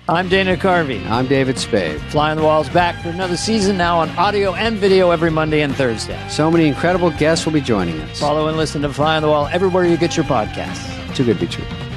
I'm Dana Carvey. I'm David Spade. Fly on the Wall's back for another season, now on audio and video every Monday and Thursday. So many incredible guests will be joining us. Follow and listen to Fly on the Wall everywhere you get your podcasts. Too good to be true.